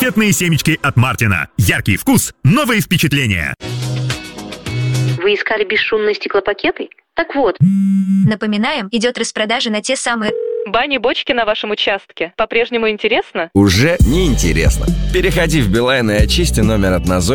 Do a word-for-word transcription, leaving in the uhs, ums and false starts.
Раритетные семечки от Мартина. Яркий вкус, новые впечатления. Вы искали бесшумные стеклопакеты? Так вот. Напоминаем, идет распродажа на те самые... Бани-бочки на вашем участке. По-прежнему интересно? Уже не интересно. Переходи в Билайн и очисти номер от назойливых